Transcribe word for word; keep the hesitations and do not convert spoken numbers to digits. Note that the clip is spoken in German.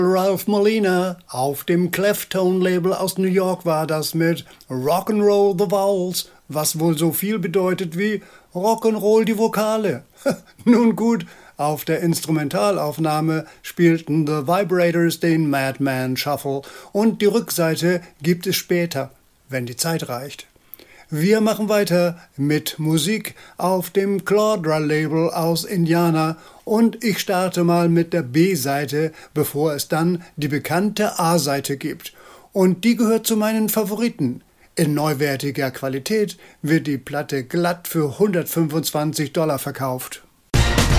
Ralph Molina. Auf dem Cleftone-Label aus New York war das mit Rock'n'Roll the Vowels, was wohl so viel bedeutet wie Rock'n'Roll die Vokale. Nun gut, auf der Instrumentalaufnahme spielten The Vibrators den Madman Shuffle und die Rückseite gibt es später, wenn die Zeit reicht. Wir machen weiter mit Musik auf dem Claudra-Label aus Indiana und ich starte mal mit der B-Seite, bevor es dann die bekannte A-Seite gibt. Und die gehört zu meinen Favoriten. In neuwertiger Qualität wird die Platte glatt für hundertfünfundzwanzig Dollar verkauft.